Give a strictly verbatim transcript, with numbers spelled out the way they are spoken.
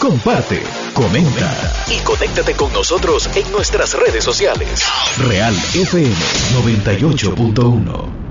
comparte, comenta y conéctate con nosotros en nuestras redes sociales. Real F M noventa y ocho punto uno.